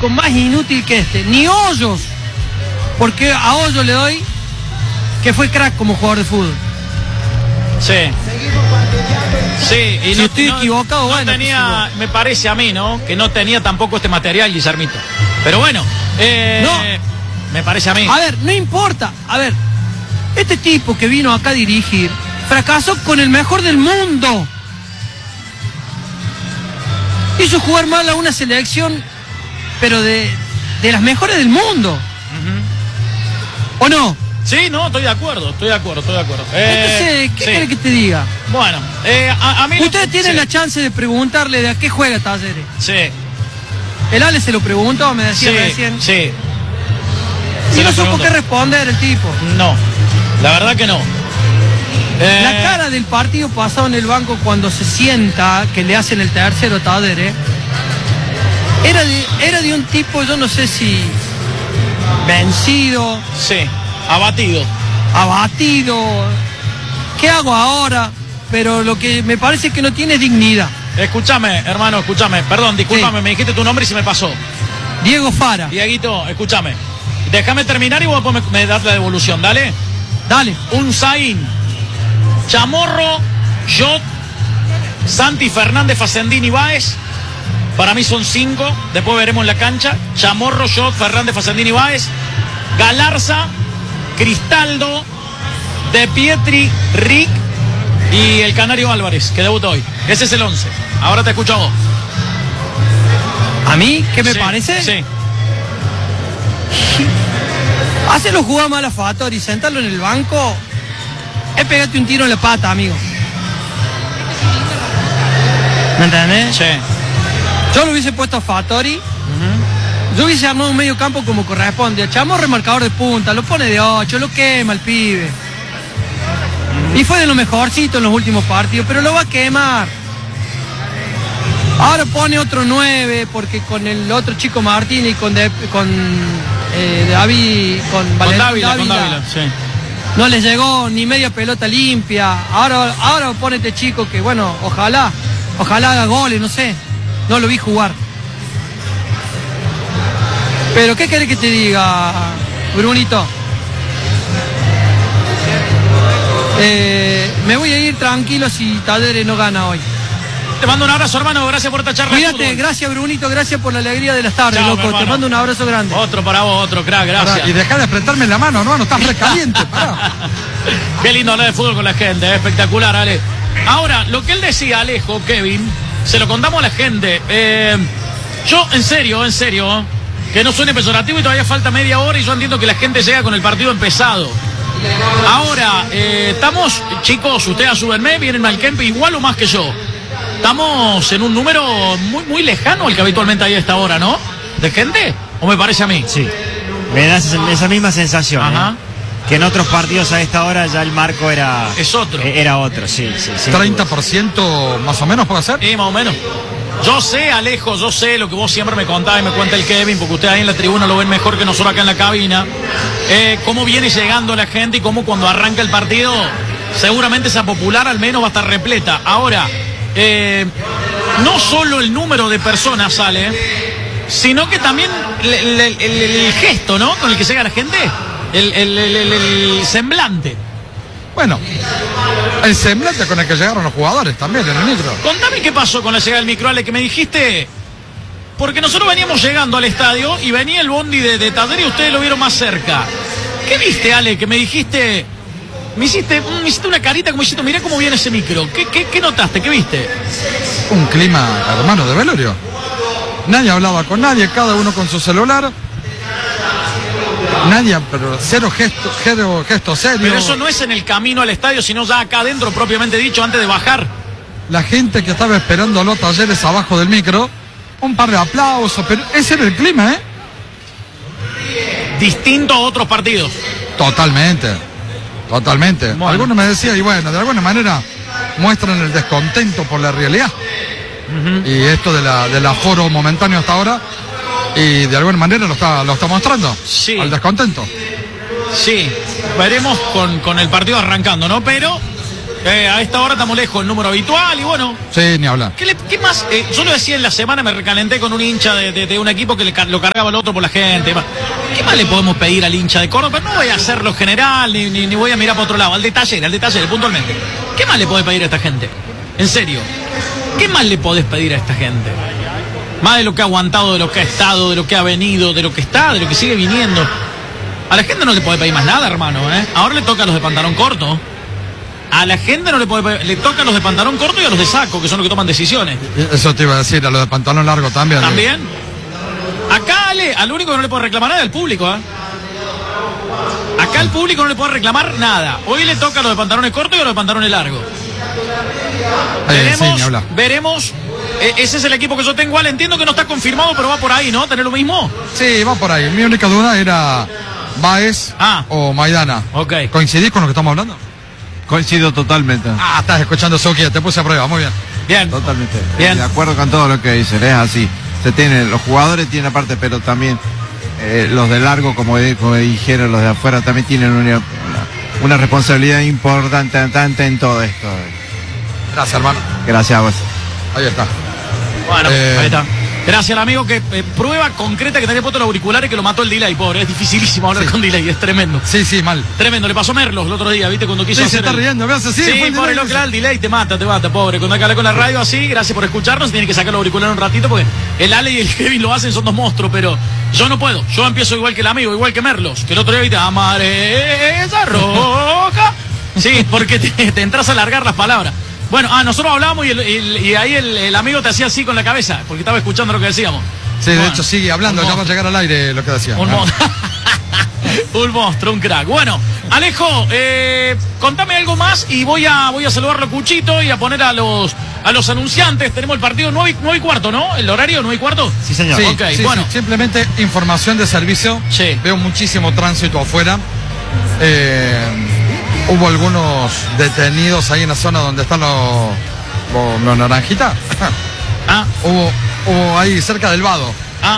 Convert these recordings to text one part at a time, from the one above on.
clásico más inútil que este. Ni Hoyos. Porque a Hoyos le doy que fue crack como jugador de fútbol. Sí. Sí, y si no estoy equivocado, no bueno. tenía, me parece a mí, ¿no? Que no tenía tampoco este material, Guillermito. Pero bueno, no. Me parece a mí. A ver, no importa. A ver, este tipo que vino acá a dirigir fracasó con el mejor del mundo. Hizo jugar mal a una selección, pero de las mejores del mundo. ¿O no? Sí, no, estoy de acuerdo. Entonces, ¿qué quiere que te diga? Bueno, a mí... Ustedes tienen la chance de preguntarle de a qué juega Talleres. Sí. El Ale se lo preguntó, me decía recién. Sí. Y no supo qué responder el tipo. No, la verdad que no. La cara del partido pasado en el banco cuando se sienta, que le hacen el tercero a Talleres, era de un tipo, yo no sé si vencido. Sí, abatido. ¿Qué hago ahora? Pero lo que me parece que no tiene es dignidad. Escúchame, hermano, perdón, discúlpame, sí. Me dijiste tu nombre y se me pasó. Diego Fara. Dieguito, escúchame. Déjame terminar y vos me das la devolución, dale. Dale. Unzaín, Chamorro, Jot, Santi Fernández, Facendini, Báez. Para mí son 5. Después veremos en la cancha. Chamorro, Jot, Fernández, Facendini, Báez. Galarza, Cristaldo, De Pietri, Rick y el Canario Álvarez, que debutó hoy. Ese es el 11. Ahora te escucho a vos. ¿A mí? ¿Qué me parece? Sí. Hacerlo jugar mal a Fattori y sentarlo en el banco es pegarte un tiro en la pata, amigo. ¿Me entendés? Sí. Yo lo hubiese puesto a Fattori. Yo hubiese armado un medio campo como corresponde. Chamorro remarcador de punta, lo pone de 8, lo quema el pibe. Y fue de lo mejorcito en los últimos partidos, pero lo va a quemar. Ahora pone otro 9, porque con el otro chico Martín y con David, con Dávila, sí. No les llegó ni media pelota limpia. Ahora pone este chico que, bueno, ojalá haga goles, no sé. No lo vi jugar. Pero, ¿qué querés que te diga, Brunito? Me voy a ir tranquilo si Talleres no gana hoy. Te mando un abrazo, hermano. Gracias por esta charla. Cuídate, gracias, Brunito. Gracias por la alegría de las tardes, Chao, loco. Te mando un abrazo grande. Otro para vos, otro crack, gracias. Pará, y dejá de apretarme la mano, no estás recaliente, pará. Qué lindo hablar de fútbol con la gente, espectacular, Ale. Ahora, lo que él decía, Alejo, Kevin, se lo contamos a la gente. Yo, en serio, que no suene peyorativo y todavía falta media hora y yo entiendo que la gente llega con el partido empezado. Ahora, estamos, chicos, ustedes ayúdenme, vienen Malkempe igual o más que yo. Estamos en un número muy, muy lejano al que habitualmente hay a esta hora, ¿no? ¿De gente? ¿O me parece a mí? Sí, me da esa misma sensación. Ajá. Que en otros partidos a esta hora ya el marco era... Es otro. Era otro, sí. 30% más o menos puede ser. Sí, más o menos. Yo sé, Alejo, yo sé lo que vos siempre me contás y me cuenta el Kevin, porque ustedes ahí en la tribuna lo ven mejor que nosotros acá en la cabina. Cómo viene llegando la gente y cómo cuando arranca el partido, seguramente esa popular al menos va a estar repleta. Ahora, no solo el número de personas sale, sino que también el gesto, ¿no? Con el que llega la gente, el semblante. Bueno, el semblante con el que llegaron los jugadores también en el micro. Contame qué pasó con la llegada del micro, Ale, que me dijiste. Porque nosotros veníamos llegando al estadio y venía el bondi de Talleres y ustedes lo vieron más cerca. ¿Qué viste, Ale? Que me dijiste. Me hiciste una carita como diciendo, mirá cómo viene ese micro. ¿Qué notaste? ¿Qué viste? Un clima, hermano, de velorio. Nadie hablaba con nadie, cada uno con su celular. Nadie, pero cero gesto serio. Pero eso no es en el camino al estadio, sino ya acá adentro, propiamente dicho, antes de bajar. La gente que estaba esperando a los Talleres abajo del micro, un par de aplausos, pero ese era el clima, ¿eh? Distinto a otros partidos. Totalmente. Bueno. Algunos me decían, y bueno, de alguna manera muestran el descontento por la realidad. Y esto del aforo momentáneo hasta ahora, y de alguna manera lo está mostrando. Sí. Al descontento. Sí, veremos con el partido arrancando, ¿no? Pero A esta hora estamos lejos del número habitual y bueno. Sí, ni hablar. ¿Qué más? Yo lo decía en la semana, me recalenté con un hincha de un equipo que lo cargaba al otro por la gente. ¿Qué más le podemos pedir al hincha de Córdoba? No voy a hacerlo general, ni voy a mirar para otro lado. Al detalle, puntualmente. ¿Qué más le podés pedir a esta gente? En serio. ¿Qué más le podés pedir a esta gente? Más de lo que ha aguantado, de lo que ha estado, de lo que ha venido, de lo que está, de lo que sigue viniendo. A la gente no le puede pedir más nada, hermano, ¿eh? Ahora le toca a los de pantalón corto. A la gente no le puede pedir, le toca a los de pantalón corto y a los de saco, que son los que toman decisiones. Eso te iba a decir, a los de pantalón largo también. ¿También? Acá, Ale, al único que no le puede reclamar nada es al público, ¿eh? Acá al público no le puede reclamar nada. Hoy le toca a los de pantalones cortos y a los de pantalones largos. Veremos. Ese es el equipo que yo tengo, Ale. Entiendo que no está confirmado, pero va por ahí, ¿no? ¿Tener lo mismo? Sí, va por ahí. Mi única duda era Baez o Maidana. Ok. ¿Coincidís con lo que estamos hablando? Coincido totalmente. Estás escuchando Suki, te puse a prueba, muy bien. Bien. Totalmente. Bien. De acuerdo con todo lo que dicen, es así. Los jugadores tienen aparte, pero también los de largo, como dijeron, los de afuera también tienen una responsabilidad importante en todo esto. Gracias, hermano. Gracias a vos. Ahí está. Bueno, ahí está. Gracias al amigo que prueba concreta que tenía puesto el auricular y que lo mató el delay, pobre. Es dificilísimo hablar con delay, es tremendo. Sí, mal. Tremendo, le pasó a Merlos el otro día, ¿viste? Cuando quiso hacer se está riendo, me hace así. Sí, pobre, lo claro, el delay te mata, pobre. Cuando hay que hablar con la radio así, gracias por escucharnos, tiene que sacar el auricular un ratito porque el Ale y el Kevin lo hacen, son dos monstruos, pero yo no puedo. Yo empiezo igual que el amigo, igual que Merlos, que el otro día viste, amaré esa roja. Sí, porque te entras a alargar las palabras. Bueno, nosotros hablábamos y ahí el amigo te hacía así con la cabeza, porque estaba escuchando lo que decíamos. Sí, de hecho sigue hablando, ya va a llegar al aire lo que decía. Un monstruo, un crack. Bueno, Alejo, contame algo más y voy a saludarlo a Cuchito y a poner a los anunciantes. Tenemos el partido 9:15, ¿no? ¿El horario 9:15? Sí, señor. Sí, okay, sí, bueno. sí, simplemente información de servicio. Sí. Veo muchísimo tránsito afuera. Hubo algunos detenidos ahí en la zona donde están los naranjitas. Hubo ahí cerca del vado.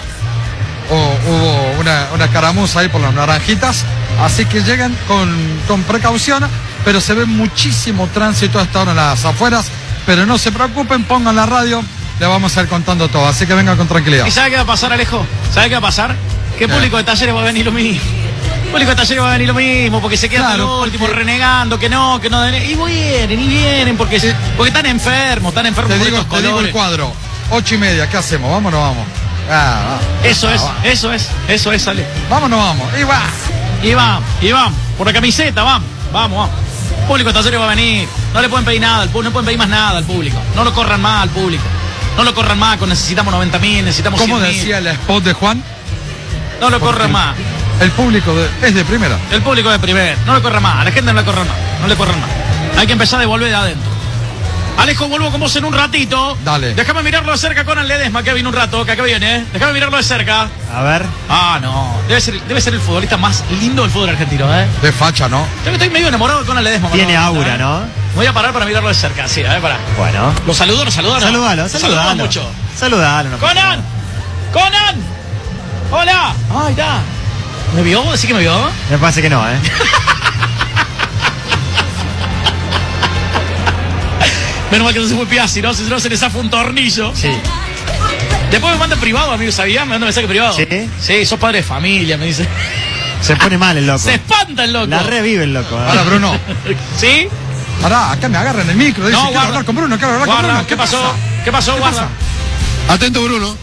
Hubo una caramuza ahí por las naranjitas. Así que llegan con precaución, pero se ve muchísimo tránsito a esta hora en las afueras. Pero no se preocupen, pongan la radio, le vamos a ir contando todo. Así que vengan con tranquilidad. ¿Y sabe qué va a pasar, Alejo? ¿Sabe qué va a pasar? Que público de Talleres va a venir lo mismo. Público de Talleres va a venir lo mismo, porque se quedan los últimos renegando, que no. Y vienen, porque están enfermos por estos colores. Te digo el cuadro, 8:30, ¿qué hacemos? ¿Vamos o no vamos? Eso es, Ale. Vámonos, vamos. Y va. Por la camiseta, vamos. El público de Talleres va a venir. No le pueden pedir nada al público, no pueden pedir más nada al público. No lo corran más al público. No lo corran más, necesitamos 90.000, necesitamos 100.000. ¿Cómo decía el spot de Juan? No lo corran más. El público es de primera. El público de primera. No le corran más, a la gente no le corran más. No le corran más. Hay que empezar a devolver de adentro. Alejo, vuelvo con vos en un ratito. Dale. Déjame mirarlo de cerca con el Ledesma, que viene un rato, que acá viene, ¿eh? Déjame mirarlo de cerca. A ver. No. Debe ser el futbolista más lindo del fútbol argentino, ¿eh? De facha, ¿no? Estoy medio enamorado de Conan Ledesma. Tiene aura, ¿no? Voy a parar para mirarlo de cerca, sí, a ver, pará. Bueno. Lo saludo. Saludalo. Mucho. Saludalo. No. ¡Conan! ¡Hola! Ahí está. ¿Me vio? ¿Decís que me vio? Me parece que no, ¿eh? Menos mal que no se fue Piazzi, ¿no? Si no se le zafa un tornillo. Sí. Después me manda privado, amigo, ¿sabías? Me manda mensaje privado. ¿Sí? Sí, sos padre de familia, me dice. Se pone mal el loco. Se espanta el loco. La revive el loco. Ahora, Bruno. ¿Sí? Pará, acá me agarran el micro. Dice, No, quiero guarda. hablar con Bruno, quiero hablar con Bruno. ¿Qué pasó? ¿Qué pasó, guarda? Atento, Bruno.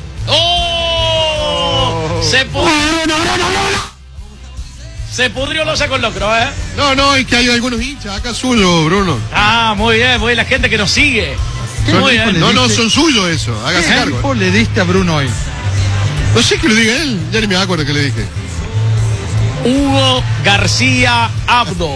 ¡Oh! Se pudrió losa con locro, ¿eh? No, es que hay algunos hinchas acá suyos, Bruno. Muy bien, la gente que nos sigue. Muy bien. No, son suyos eso, hágase ¿Qué cargo. tiempo le diste a Bruno hoy? No sé que lo diga él, ya ni me acuerdo que le dije. Hugo García Abdo.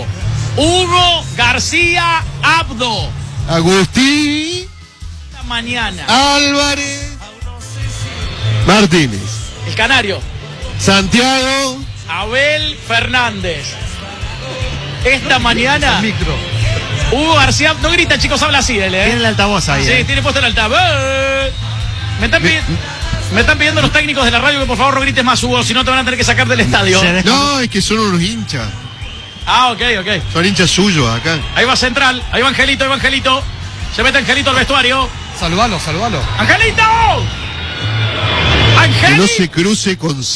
Agustín Esta mañana. Álvarez Martínez. El canario. Santiago Abel Fernández. Esta mañana. Micro. Hugo García. No grita, chicos, habla así, él, ¿eh? Tiene el altavoz ahí. Sí, tiene puesto el altavoz. Me están pidiendo los técnicos de la radio que por favor no grites más, Hugo, si no te van a tener que sacar del estadio. No, es que son unos hinchas. Ah, ok. Son hinchas suyos acá. Ahí va Central, ahí va Angelito. Se mete Angelito al vestuario. Saludalo. ¡Angelito! Que no se cruce con